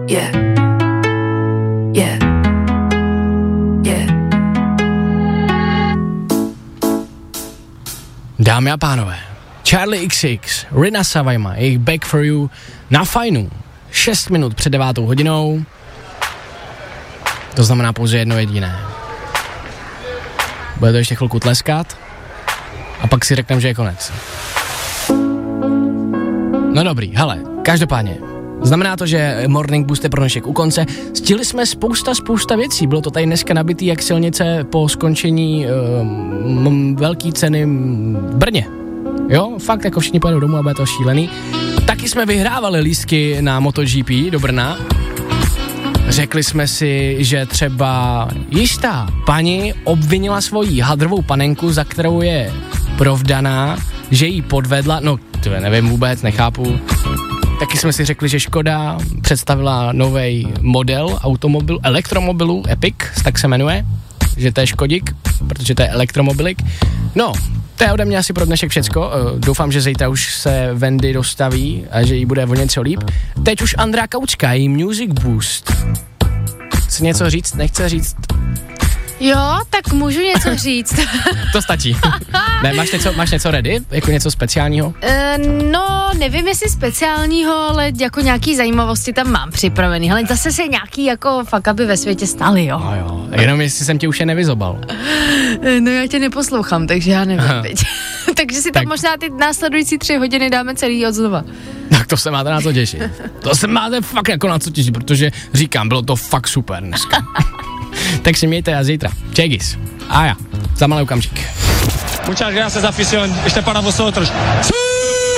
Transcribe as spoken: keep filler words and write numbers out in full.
Yeah. Yeah. Yeah. Dámy a pánové, Charlie iks iks, Rina Savajma, jejich Back for You na Fajnu. šest minut před devátou hodinou. To znamená pouze jedno jediné. Bude to ještě chvilku tleskat a pak si řekneme, že je konec. No dobrý, hele, každopádně. Znamená to, že Morning Boost je pro dnešek u konce. Stihli jsme spousta, spousta věcí. Bylo to tady dneska nabitý jak silnice po skončení um, velký ceny v Brně. Jo, fakt jako všichni pojedou domů a bude to šílený. Taky jsme vyhrávali lístky na MotoGP do Brna. Řekli jsme si, že třeba jistá paní obvinila svoji hadrovou panenku, za kterou je provdaná, že jí podvedla, no to nevím vůbec, nechápu. Taky jsme si řekli, že Škoda představila nový model automobilu, elektromobilu, Epic, tak se jmenuje, že to je Škodík, protože to je elektromobilik. No, to je ode mě asi pro dnešek všecko. Doufám, že zítra už se Wendy dostaví a že jí bude o něco líp. Teď už Andrea Kaučka, její Music Boost. Chce něco říct, nechce říct? Jo, tak můžu něco říct. To stačí. Ne, máš něco, máš něco ready? Jako něco speciálního? Uh, no, nevím jestli speciálního, ale jako nějaký zajímavosti tam mám připravený. Ale zase se nějaký jako fuck upy ve světě staly, jo. No jo, jenom jestli jsem tě už je nevyzobal. No já tě neposlouchám, takže já nevím, takže si tam tak možná ty následující tři hodiny dáme celý od znova. Tak to se máte na co těšit. To se máte fakt jako na co těšit, protože říkám, bylo to fakt super dneska. Tak si mějte a zítra. Čegis. A já, za malý okamžik. Muchas gracias, afición. Ještě para vosotros.